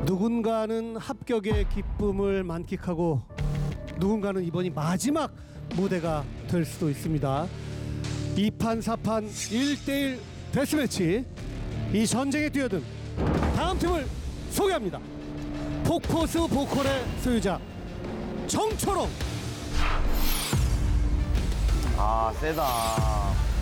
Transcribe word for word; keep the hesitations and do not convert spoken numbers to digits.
누군가는 합격의 기쁨을 만끽하고 누군가는 이번이 마지막 무대가 될 수도 있습니다. 이 판 사 판 일 대일 데스매치, 이 전쟁에 뛰어든 다음 팀을 소개합니다. 폭포수 보컬의 소유자 정초롱. 아 세다.